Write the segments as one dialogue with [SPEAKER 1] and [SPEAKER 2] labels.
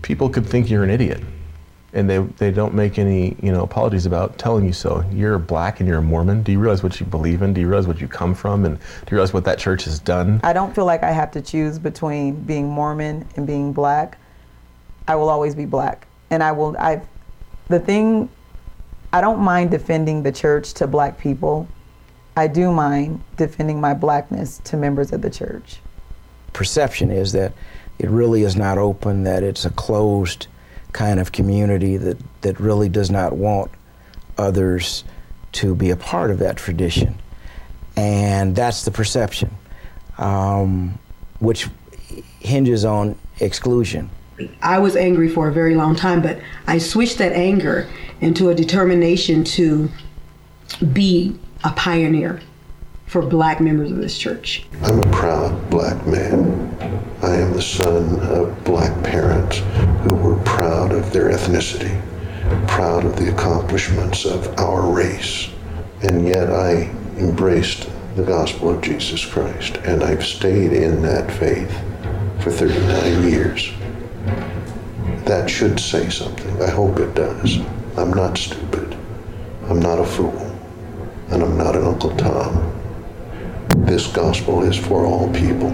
[SPEAKER 1] people could think you're an idiot. And they don't make any, apologies about telling you so. You're black and you're a Mormon. Do you realize what you believe in? Do you realize what you come from? And do you realize what that church has done?
[SPEAKER 2] I don't feel like I have to choose between being Mormon and being black. I will always be black. And I don't mind defending the church to black people. I do mind defending my blackness to members of the church.
[SPEAKER 3] Perception is that it really is not open, that it's a closed kind of community that really does not want others to be a part of that tradition. And that's the perception, which hinges on exclusion.
[SPEAKER 4] I was angry for a very long time, but I switched that anger into a determination to be a pioneer for black members of this church.
[SPEAKER 5] I'm a proud black man. I am the son of black parents who were proud of their ethnicity, proud of the accomplishments of our race, and yet I embraced the gospel of Jesus Christ, and I've stayed in that faith for 39 years. That should say something. I hope it does. I'm not stupid. I'm not a fool. And I'm not an Uncle Tom. This gospel is for all people.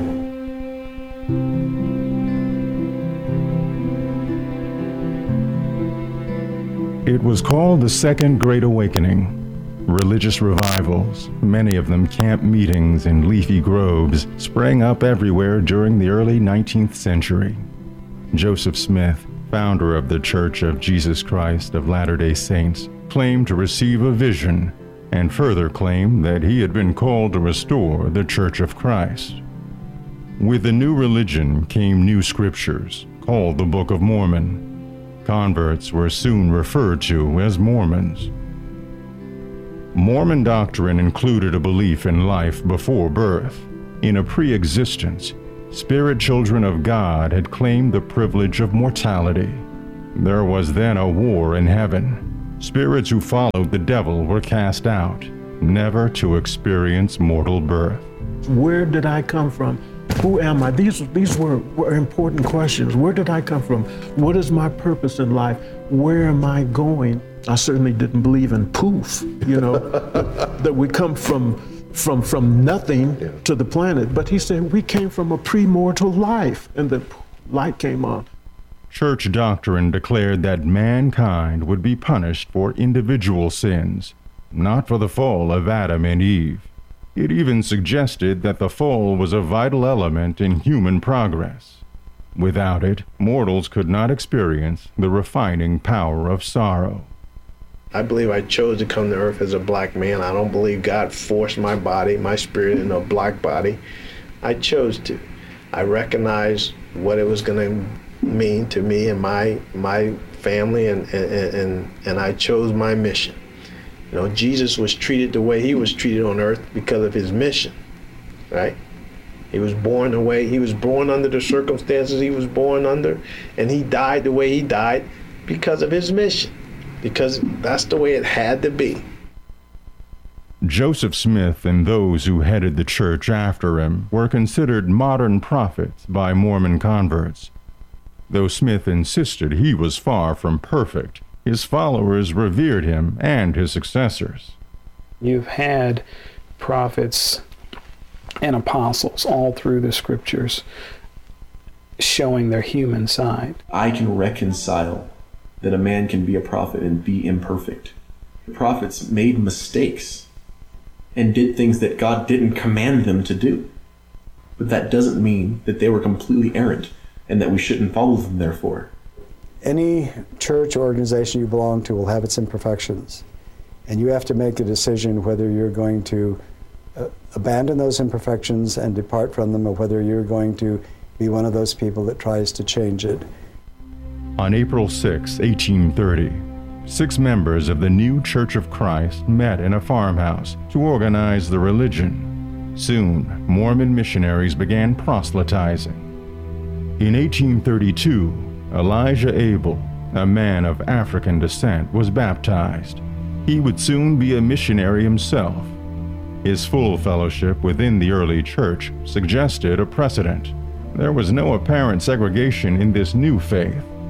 [SPEAKER 6] It was called the Second Great Awakening. Religious revivals, many of them camp meetings in leafy groves, sprang up everywhere during the early 19th century. Joseph Smith, founder of the Church of Jesus Christ of Latter-day Saints, claimed to receive a vision and further claimed that he had been called to restore the Church of Christ. With the new religion came new scriptures, called the Book of Mormon. Converts were soon referred to as Mormons. Mormon doctrine included a belief in life before birth. In a pre-existence, spirit children of God had claimed the privilege of mortality. There was then a war in heaven. Spirits who followed the devil were cast out, never to experience mortal birth.
[SPEAKER 7] Where did I come from? Who am I? These were important questions. Where did I come from? What is my purpose in life? Where am I going? I certainly didn't believe in poof, that we come from nothing to the planet. But he said we came from a pre-mortal life, and the light came on.
[SPEAKER 6] Church doctrine declared that mankind would be punished for individual sins, not for the fall of Adam and Eve. It even suggested that the fall was a vital element in human progress. Without it, mortals could not experience the refining power of sorrow.
[SPEAKER 8] I believe I chose to come to earth as a black man. I don't believe God forced my body, my spirit, in a black body. I chose to. I recognized what it was going to mean to me and my family, and I chose my mission. Jesus was treated the way he was treated on earth because of his mission, right? He was born under the circumstances he was born under, and he died the way he died because of his mission, because that's the way it had to be.
[SPEAKER 6] Joseph Smith and those who headed the church after him were considered modern prophets by Mormon converts. Though Smith insisted he was far from perfect, his followers revered him and his successors.
[SPEAKER 9] You've had prophets and apostles all through the scriptures showing their human side.
[SPEAKER 10] I can reconcile that a man can be a prophet and be imperfect. The prophets made mistakes and did things that God didn't command them to do. But that doesn't mean that they were completely errant and that we shouldn't follow them therefore.
[SPEAKER 11] Any church or organization you belong to will have its imperfections, and you have to make a decision whether you're going to abandon those imperfections and depart from them, or whether you're going to be one of those people that tries to change it.
[SPEAKER 6] On April 6, 1830, 6 members of the new Church of Christ met in a farmhouse to organize the religion. Soon, Mormon missionaries began proselytizing. In 1832, Elijah Abel, a man of African descent, was baptized. He would soon be a missionary himself. His full fellowship within the early church suggested a precedent. There was no apparent segregation in this new faith.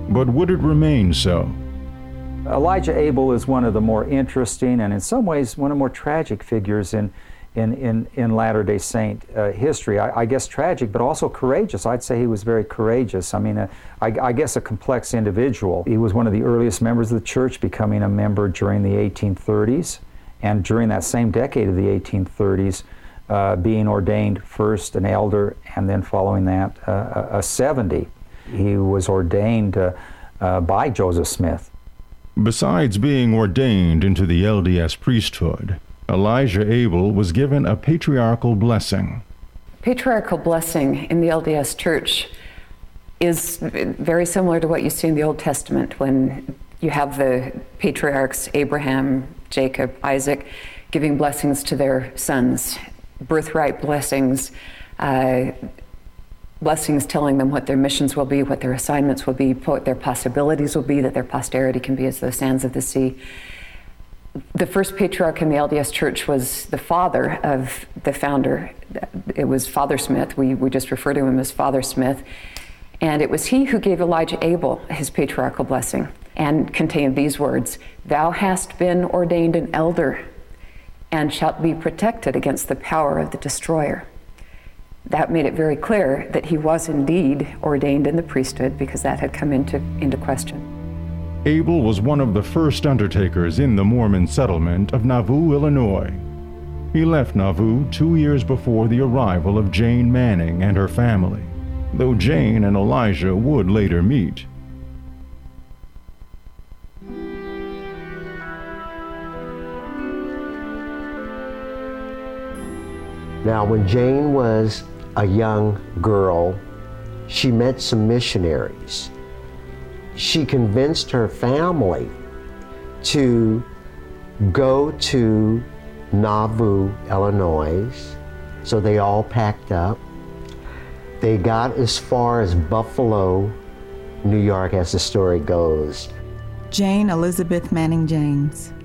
[SPEAKER 6] But would it remain so?
[SPEAKER 12] Elijah Abel is one of the more interesting and in some ways one of the more tragic figures in Latter-day Saint history. I guess tragic, but also courageous. I'd say he was very courageous. I mean, I guess a complex individual. He was one of the earliest members of the church, becoming a member during the 1830s, and during that same decade of the 1830s, being ordained first an elder, and then following that a 70. He was ordained by Joseph Smith.
[SPEAKER 6] Besides being ordained into the LDS priesthood, Elijah Abel was given a patriarchal blessing.
[SPEAKER 13] Patriarchal blessing in the LDS Church is very similar to what you see in the Old Testament when you have the patriarchs Abraham, Jacob, Isaac giving blessings to their sons, birthright blessings, blessings telling them what their missions will be, what their assignments will be, what their possibilities will be, that their posterity can be as the sands of the sea. The first patriarch in the LDS Church was the father of the founder. It was Father Smith. We just refer to him as Father Smith. And it was he who gave Elijah Abel his patriarchal blessing and contained these words, "Thou hast been ordained an elder and shalt be protected against the power of the destroyer." That made it very clear that he was indeed ordained in the priesthood, because that had come into question.
[SPEAKER 6] Abel was one of the first undertakers in the Mormon settlement of Nauvoo, Illinois. He left Nauvoo 2 years before the arrival of Jane Manning and her family, though Jane and Elijah would later meet.
[SPEAKER 14] Now, when Jane was a young girl, she met some missionaries. She convinced her family to go to Nauvoo, Illinois. So they all packed up. They got as far as Buffalo, New York, as the story goes.
[SPEAKER 2] Jane Elizabeth Manning James.